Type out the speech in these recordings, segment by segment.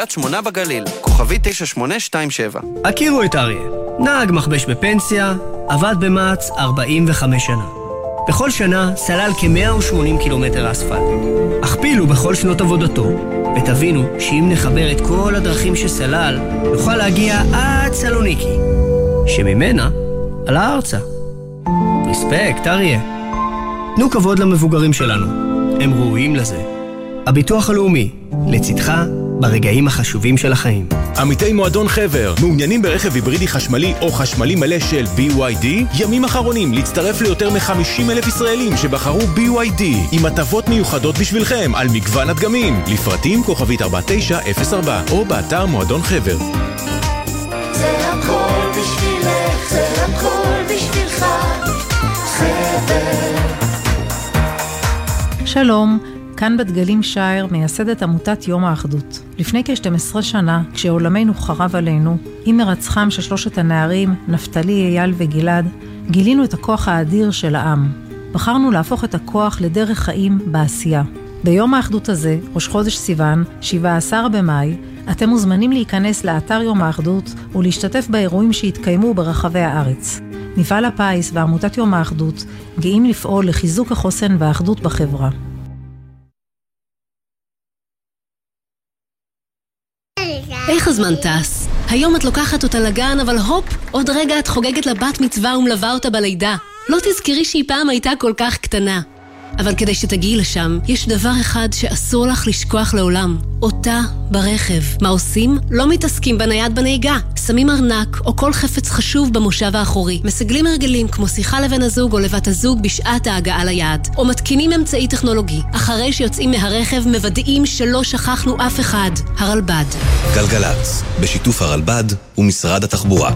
קריית שמונה בגליל, כוכבי 9827. הכירו את אריה, נהג מכבש בפנסיה, עבד במעץ 45 שנה. בכל שנה סלל כ-180 קילומטר אספלט. הכפילו בכל שנות עבודתו, ותבינו שאם נחבר את כל הדרכים שסלל, נוכל להגיע עד סלוניקי, שממנה עלה ארצה. רספקט, אריה. תנו כבוד למבוגרים שלנו, הם ראויים לזה. הביטוח הלאומי, לצדך ברגעים החשובים של החיים. עמיתי מועדון חבר, מעוניינים ברכב היברידי חשמלי או חשמלי מלא של BYD? ימים אחרונים להצטרף ליותר מ-50,000 ישראלים שבחרו BYD עם הטבות מיוחדות בשבילכם על מגוון הדגמים. לפרטים כוכבית 4904 או באתר מועדון חבר. זה הכל בשבילך, זה הכל בשבילך, חבר. שלום, כאן בדגלים שייר מייסדת עמותת יום האחדות. לפני כ-12 שנה, כשעולמנו חרב עלינו, עם מרצחם של 3 הנערים, נפתלי, אייל וגלעד, גילינו את הכוח האדיר של העם. בחרנו להפוך את הכוח לדרך חיים בעשייה. ביום האחדות הזה, ראש חודש סיוון, 17 במאי, אתם מוזמנים להיכנס לאתר יום האחדות ולהשתתף באירועים שהתקיימו ברחבי הארץ. מפעל הפיס ועמותת יום האחדות גאים לפעול לחיזוק החוסן והאחדות בחברה. איך הזמן טס? היום את לוקחת אותה לגן, אבל הופ, עוד רגע את חוגגת לבת מצווה ומלווה אותה בלידה. לא תזכרי שהיא פעם הייתה כל כך קטנה. אבל כדי שתגיעי לשם, יש דבר אחד שאסור לך לשכוח לעולם. אותה ברכב. מה עושים? לא מתעסקים בנייד בנהיגה. שמים ארנק או כל חפץ חשוב במושב האחורי. מסגלים הרגלים כמו שיחה לבן הזוג או לבת הזוג בשעת ההגעה ליעד. או מתקינים אמצעי טכנולוגי. אחרי שיוצאים מהרכב מוודאים שלא שכחנו אף אחד. הרלב"ד. גלגלצ, בשיתוף הרלב"ד ומשרד התחבורה.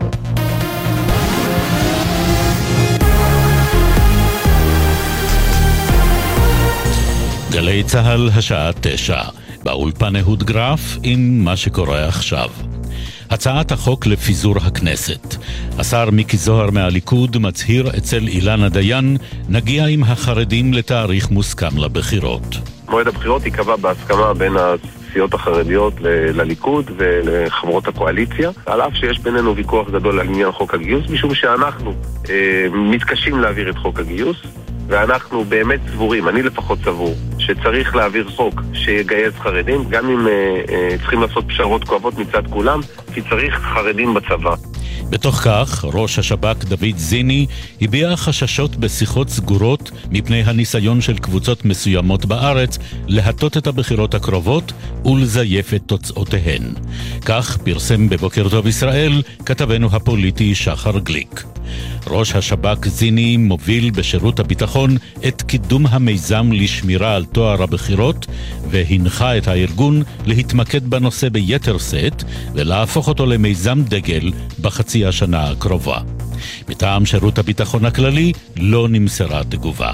גלי צהל השעה 9, באולפן אהוד גרף עם מה שקורה עכשיו. הצעת החוק לפיזור הכנסת. השר מיקי זוהר מהליכוד מצהיר אצל אילנה דיין, נגיע עם החרדים לתאריך מוסכם לבחירות. מועד הבחירות יקבע בהסכמה בין הסיעות החרדיות לליכוד ולחברות הקואליציה, על אף שיש בינינו ויכוח גדול על עניין חוק הגיוס, משום שאנחנו מתקשים להעביר את חוק הגיוס, ואנחנו באמת סבורים, אני לפחות סבור, שצריך להעביר חוק שיגייס חרדים, גם אם צריכים לעשות פשרות כואבות מצד כולם, כי צריך חרדים בצבא. בתוך כך, ראש השב"כ דוד זיני הביע חששות בשיחות סגורות מפני הניסיון של קבוצות מסוימות בארץ להטות את הבחירות הקרובות ולזייף את תוצאותיהן. כך פרסם בבוקר טוב ישראל כתבנו הפוליטי שחר גליק. ראש השב"כ זיני מוביל בשירות הביטחון את קידום המיזם לשמירה על טוהר הבחירות והנחה את הארגון להתמקד בנושא ביתר שאת ולהפוך אותו למיזם דגל בחצי השנה הקרובה. מטעם שירות הביטחון הכללי לא נמסרה תגובה.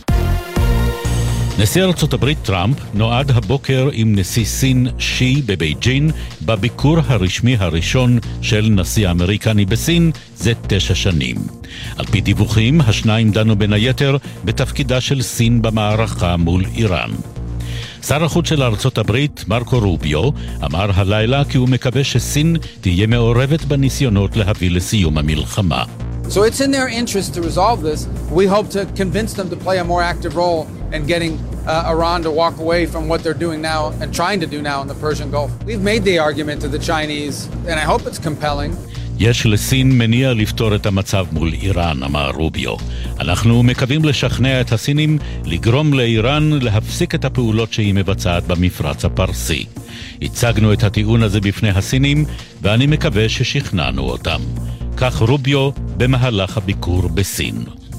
נשיא ארצות הברית טראמפ נועד הבוקר עם נשיא סין שי בבייג'ין בביקור הרשמי הראשון של נשיא האמריקני בסין זה 9 שנים. על פי דיווחים, השניים דנו בין היתר בתפקידה של סין במערכה מול איראן. שר החוץ של ארצות הברית, מרקו רוביו, אמר הלילה כי הוא מקווה שסין תהיה מעורבת בניסיונות להביא לסיום המלחמה. So it's in their interest to resolve this. We hope to convince them to play a more active role in getting Iran to walk away from what they're doing now and trying to do now in the Persian Gulf. We've made the argument to the Chinese, and I hope it's compelling. יש לסין מניע לפתור את המצב מול איראן, אמר רוביו. אנחנו מקווים לשכנע את הסינים לגרום לאיראן להפסיק את הפעולות שהיא מבצעת במפרץ הפרסי. הצגנו את הטיעון הזה בפני הסינים, ואני מקווה ששכנענו אותם. כך רוביו במהלך הביקור בסין.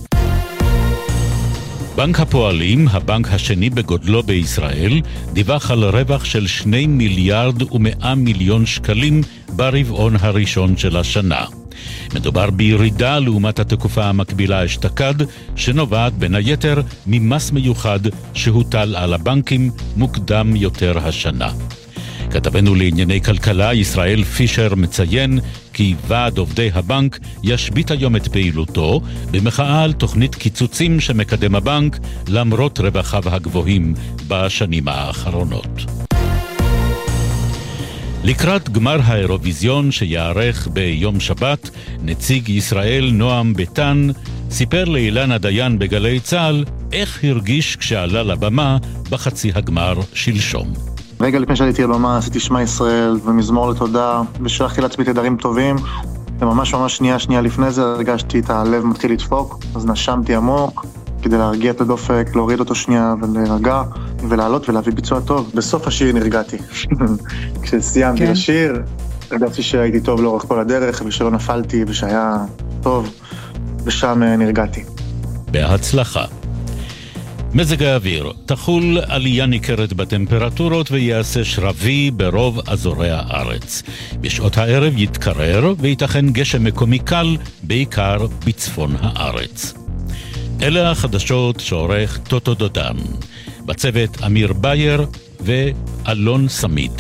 בנק הפועלים, הבנק השני בגודלו בישראל, דיווח על רווח של 2 מיליארד ו100 מיליון שקלים ברבעון הראשון של השנה. מדובר בירידה לעומת התקופה המקבילה אשתקד, שנובעת בין היתר ממס מיוחד שהוטל על הבנקים מוקדם יותר השנה. כתבנו לענייני כלכלה ישראל פישר מציין כי ועד עובדי הבנק ישבית היום את פעילותו במחאה על תוכנית קיצוצים שמקדם הבנק למרות רווחיו הגבוהים בשנים האחרונות. לקראת גמר האירוויזיון שיערך ביום שבת, נציג ישראל נועם ביטן סיפר לאילנה דיין בגלי צהל איך הרגיש כשעלה לבמה בחצי הגמר שלשום. רגע לפני שעליתי לבמה עשיתי שמע ישראל ומזמור לתודה ושלחתי לעצמי תדרים טובים, וממש שנייה לפני זה הרגשתי את הלב מתחיל לדפוק, אז נשמתי עמוק כדי להרגיע את הדופק, להוריד אותו שנייה ולהירגע ולעלות ולהביא ביצוע טוב. בסוף השיר נרגעתי. כשסיימתי לשיר, הרגשתי שהייתי טוב לאורך כל הדרך ושלא נפלתי ושהיה טוב, ושם נרגעתי. בהצלחה. מזג האוויר, תחול עלייה ניכרת בטמפרטורות ויעשה שרבי ברוב אזורי הארץ. בשעות הערב יתקרר וייתכן גשם מקומי קל, בעיקר בצפון הארץ. אלה החדשות שעורך טוטו דודן. בצוות אמיר בייר ואלון סמיד.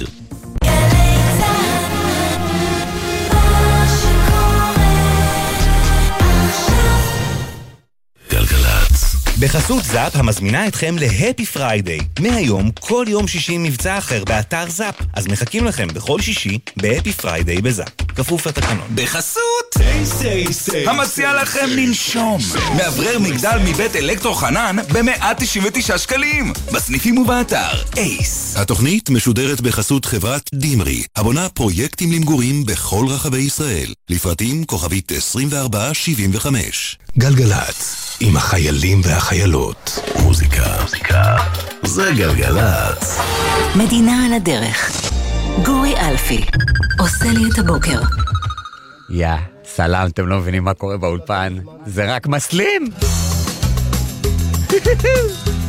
בחסות זאפ המזמינה אתכם להפי פריידיי. מהיום כל יום שישי מבצע אחר באתר זאפ. אז מחכים לכם בכל שישי בהפי פריידיי בזאפ. כפוף לתקנון. בחסות המציע לכם לנשום. מאוורר מגדל מבית אלקטרו חנן ב-199 שקלים. בסניפים ובאתר אייס. התוכנית משודרת בחסות חברת דימרי, הבונה פרויקטים למגורים בכל רחבי ישראל. לפרטים כוכבית 2475. גלגלת. עם החיילים והחיילות. מוזיקה. זה גלגלת. מדינה על הדרך. גורי אלפי. עושה לי את הבוקר. סלם, אתם לא מבינים מה קורה באולפן. זה רק מסלים.